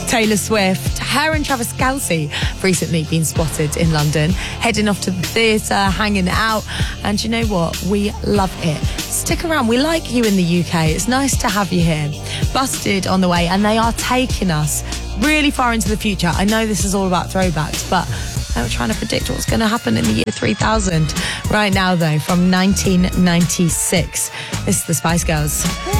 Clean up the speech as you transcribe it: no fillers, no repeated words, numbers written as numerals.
Taylor Swift. Her and Travis Kelce have recently been spotted in London, heading off to the theatre, hanging out. And you know what? We love it. Stick around. We like you in the UK. It's nice to have you here. Busted on the way, and they are taking us really far into the future. I know this is all about throwbacks, but they were trying to predict what's going to happen in the year 3000. Right now, though, from 1996, this is the Spice Girls.